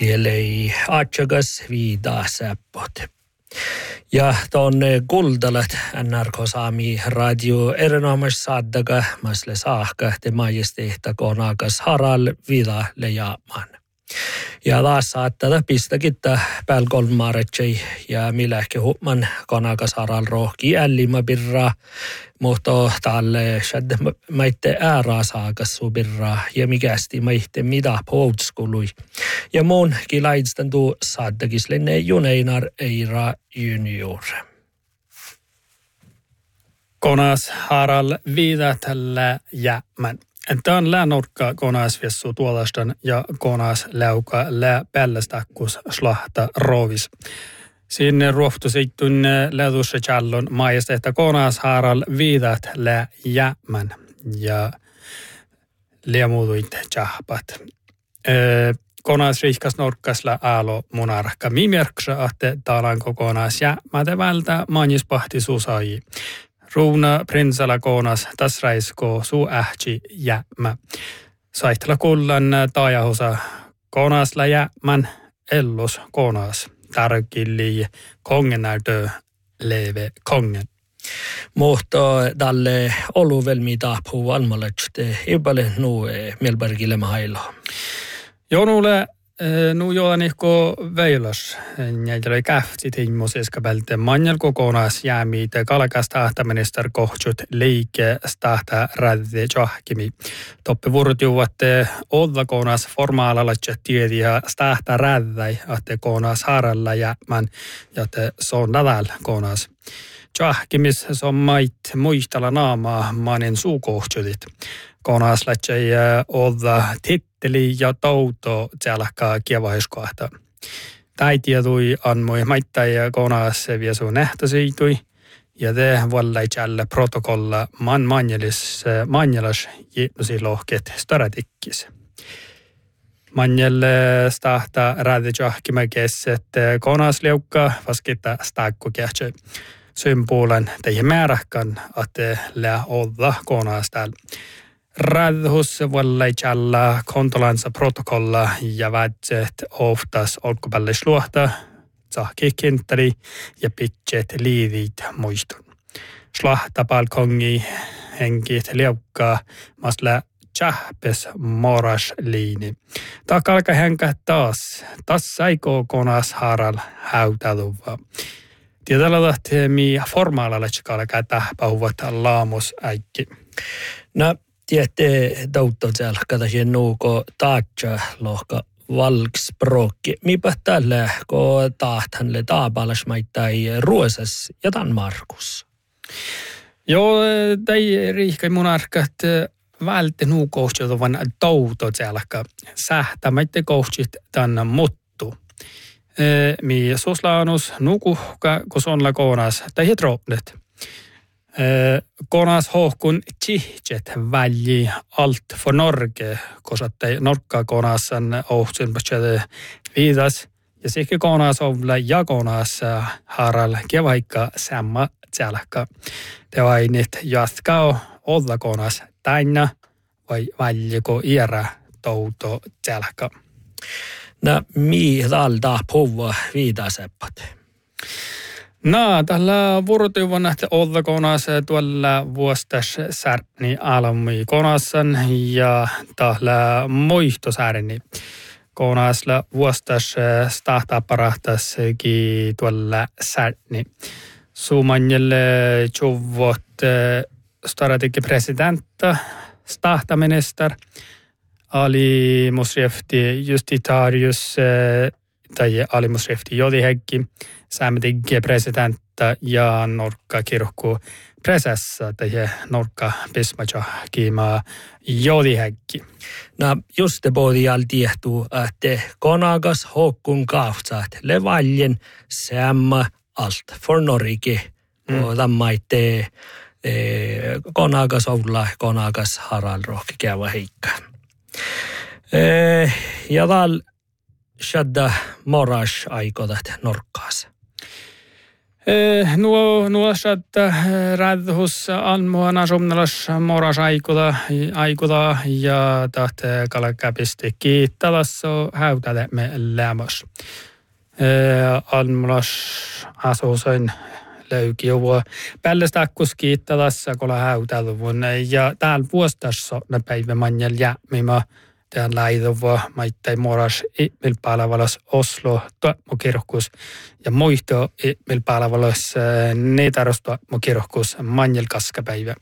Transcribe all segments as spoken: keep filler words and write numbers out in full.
tielei atsagas viida säppot. Ja tuonne kuldalat N R K Saami radio erinomaisesti saaddaga masle saakka te majesteehta konakas haral vida lejaamaan. Ja taas saattaa pistäkitta pääl kolmaretsei ja millähki huoman konakas haral rohki ällima birra, mutta tälle shad maitte ääraa saakas subirra ja mikästi maitte mitä poutskului. Ja mun kilaidstan tuu saaddakis lenne juneinar eira junior. Konas haral vida tällä jämän. Tämän läänorkka konas viessu tuolastan ja konas läuka lää pällästakkus slahta rovis. Sinne ruohtusittun lädussa challon majestehta konas haral viidat lää jämän ja liemuuduit tjahpat. Konas rihkas norkkasla aalo monarkka mimerksa ahte talan kokonas jämätä vältä manjispahti susai. Ruuna prinsala konas tasraisko suu ähti jämä. Saihtla kullan taajahosa konasla jämän ellus konas. Tarkilli kongen näytö leve kongen. Mutta tälle olu vel mitä puhuu almalaiset ei paljon nuu mielbergille mailla. Jonulle nu joan ihko veilos. Näitä kähti tiimmoisessa päältä manjal kokonas jäämiitä kalkasta ahtaminister kohtsut liike stahta rädde johkimi. Toppe vurtiuvatte olla konas formaalalla tiediä stahta räddäi ahte konas haralla jäämän ja te son nadal konas. Johkimis on mait muistella naamaa manin suukohtsutit. Konas lähtsei olla titteli ja touto tälläkää kievaiskoahta. Tai tietui anmoi maittai konas viesu nähtäsiitui ja te vallaitselle protokolla man manjelis manjelas jitnusi lohket staratikkis. Manjelle stahta räddejohkimäkes, että konas liukka vaskita stakkukähtsä. Symbolen teidän määräkään, että lää olla konas täällä. Rädhus vallaitsalla kontolansa protokolla ja vätset oftas olkupäälle sluohta, sahki kinttari ja pitset liivit muistun. Slahta palkongi henkit liukkaa, masla tjahpes moras liini. Takalka henkä taas, taas saiko konas haral häytäluva. Tiedällä lähtee mi formaalalla tsikalla kätä pahuvat laamos äikki. No, tiedätte tautto siellä, kada siihen nuuko taatsa lohka valksprokki. Mipä tällä, kun tahthanle taapalas maittai Ruosas ja Danmarkus? Joo, tai riihkai monarkat vältte nuukohtsit ovat tauto siellä, sähtämäitte kohtsit tänne muttu. Mi soslaanus nukuhka, kun on konas, tai hitropnet. Konas hohkun tihjet välji alt för Norge, koska Norka konasan ohtsin päästä viidas. Ja sikä konas ovla ja konas haral kevaikka samma tälkka. Te vainit jatkaa olla konas täynnä vai väljiko iärä touto tälkka. No, mi talda puhua viidaseppat? No, tällä vuorotyvon nähtä olla konas tuolla vuostas särni alami konasan ja tällä moihtosärni. Konasla vuostas stahta parahtaskin tuolla särni. Suumanjelle tjuvot staratikki presidentta, stahtaminister, Ali Musrefti justitarius tai Ali Musrefti jodihekki, säämetikke presidentta ja Norka kirkku presessa tai Norka pismaja kiima jodihekki. No just det både all tiehtuu, että konakas hokkun kahtsaat levaljen samma allt för Norge. Mm. Och tammaitte konakas olla konakas haral rohki käva heikkaan. Ja tal shadda moras aikodat Norkkaas. Nuo nuosat rädhus almuana somnalas moras aikuda aikuda ja tahte kalakapisti kiittalasso häytäle me lämös. Almulas asuusoin löykiuvo pällestakkus kiittalassa kola häytäluvun ja täällä vuostassa ne päivä manjel jämimä tämän laiduva maittai moras mil palvelas Oslo tuomokirkkus ja muito mil palvelas neitarosta mokirkkus manjel kaskapäivä.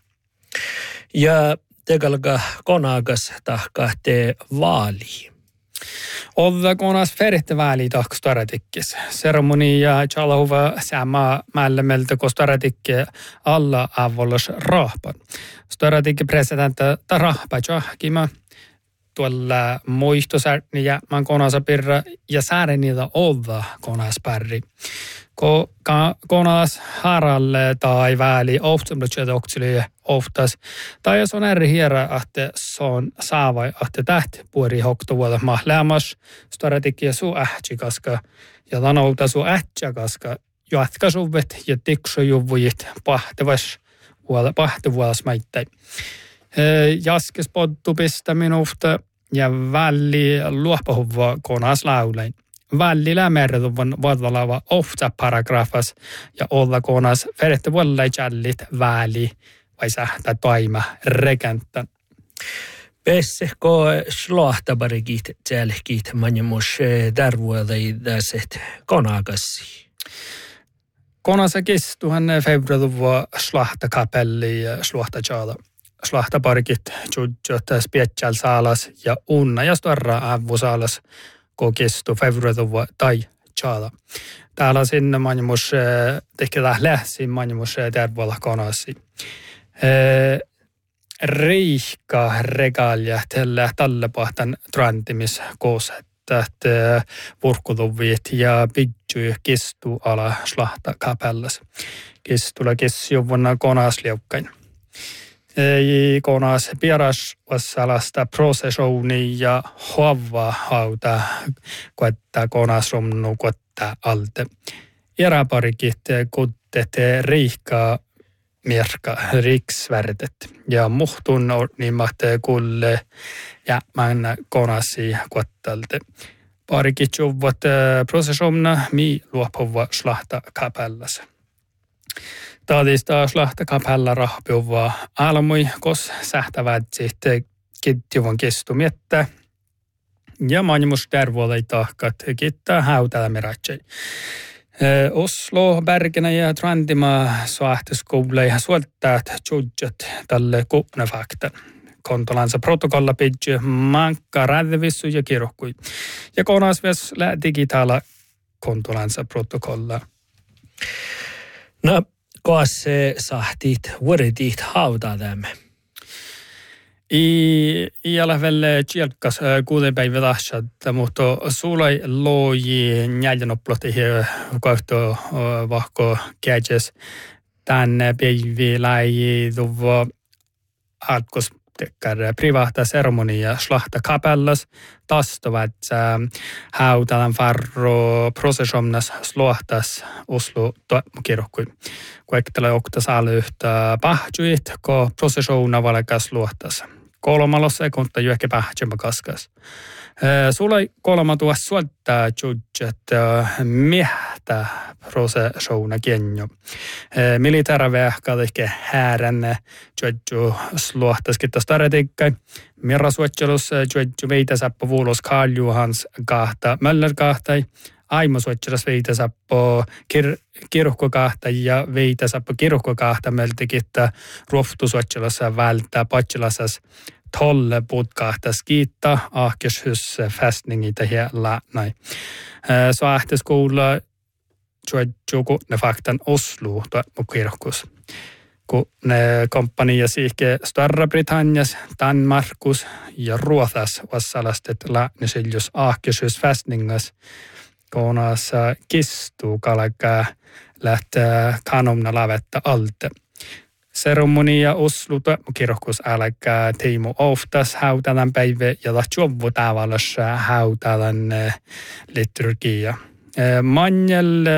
Ja tegalga konagas tahka te vaali. Olla konas färjätte väli tahks taratikkis. Seremonia chalauva sama mällemeltä kos taratikke alla avolos rahpan. Staratikke presidentta ta rahpa chahkima. Tuolla muistosärni ja man konasa pirra ja säärenitä olla konas pärri. Ko konas haralle tai väli oftumlutset oksili oftas. Tai jos on eri hiera, että se on saavai, että tähti puori hoktuvuolta mahlämas. Staratikia suu ähtsi kaska ja tanouta suu ähtsä kaska. Jatkasuvet ja tiksujuvujit pahtevas pahtuvuolas maittai. Jaskes pottu pistä minusta ja välli luopahuva konas laulain. Välli lämärduvan vadvalava ofta paragrafas ja olla konas vedettä vuollai challit väli vai sähtä toima rekentän. Pesse ko slahtabarigit tälkit manjemus darvuelai täset konagassi. Konasa kistuhan februarilla slahtakapelli ja slahtachada. Slahtaparkit tjudjot spietsal saalas ja unna ja starra avusaalas ko kistu februarilla tai chada. Täällä sinne manjemus tekee lähsin manjemus tervoilla konasi. Riikka regalia tällä tallepahtan trantimis koset. Että purkutuvit ja pidjuja kistu ala slahta kapellas. Kistulla kissu vuonna konasliukkain. Konas pieras vassalasta prosessioni ja huovaa hauta kuetta konasrumnu kuetta alte. Eräparikit kuttet riikkaa mirka riksvärdet ja muhtun nimat kulle ja man konasi kuottalte. Parikit juvat prosessionna mi luopuva slahta kapellas. Taadista slahta kapella rahpiuva almui kos sähtävät sitten kittivan kestumiettä. Ja manjumus tervuolei tahkat kittää häytälämiratsei. Oslo, Bergenä ja Trantima suahtiskoule ja suoltaat tjudjat tälle kunnefaktan. Kontolansa protokolla pidji mankka rädvissu ja kirjokkui. Ja konasves lä digitaala kontolansa protokolla. No, koas sahtit vuoritit hautadamme? I, i alla fall tjelkas kuuden päivä lahsat, mutta sulai loji njäljanoplotti kohto vahko kädes tänne päivi lai tuva alkos tekkar privata seremonia slahta kapellas tastovat hautalan farro processionas slahtas Oslo kirkkui. Kuektela okta saalle yhtä pahjuit, ko processiona valkas slahtas. Kolmalla sekuntia jo ehkä pähtsemmä kaskas. Sulla kolma tuossa suoltaa tjudjat miehtä prosessiona kenjo. Militärvähkä ehkä häärän tjudju sluohtaskin tästä tarjotikkai. Mirra suotjelus tjudju veitäsäppä vuulos Karl Johans kahta Möller kahtai. Aimo suotjelas veitäsäppä kir, kirkkokahta ja veitäsäppä kirkkokahta meltikittä ruoftusuotjelassa välttää patselasas tolle putkahtas kiittää ahkeshus fästningitä hela näin. Så ahtiskoula tjudju ne faktan Oslo tuo kirkkus. Kun ne komppania siihke Starra-Britannias, Danmarkus ja Ruothas vassalastet lähnisillus ahkeshus fästningas. Konas kistuu kalkaa lähtee kanomna lavetta alte. Seremonia Oslo kirkkus alkaa Teemu oftas hautalan päivä ja lahjuvu tavallaan hautalan liturgia. Manjel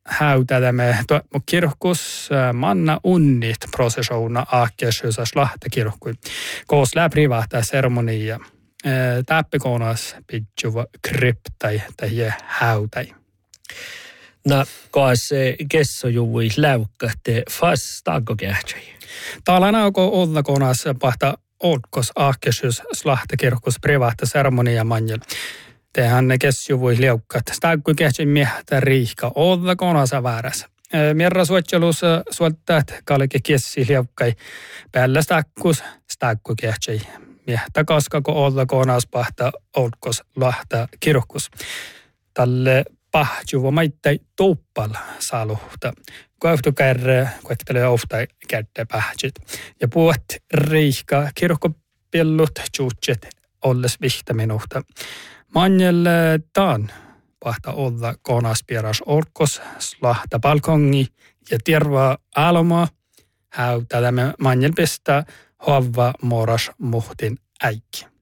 häytämme kirkkus manna unnit prosessiona aakkesysas lahtekirkkui. Koos lää privata ceremonia. Täppikonas pidjuva kryptai tai häytäi. No, kaas kessojuvui läukkähte fas taakko kähtsei. Täällä nauko ollakonas pahta olkos aakkesys lahtekirkkus privata ceremonia manjel. Tehän ne kessujuvui liukkat. Staakku kähtsei miehtä riihka ollakonasa väärässä. Mierra suotjelus suottat kalke kessi liukkai. Päällä staakkus staakku kähtsei. Miehtä kaskako ollakonas pahta olkos lahta kirkkus. Tälle pahjuva maittai tuppalla saluhta. Koeftukärre, koektele ofta kädde pahjit. Ja puhut riihka kirkkopillut tjuutset olles vihtä minuhta. Manjel taan pahta olla konaspieras orkos slahta balkongi ja terva aloma. Häytä tämä manjel pestää havva moras muhtin äikki.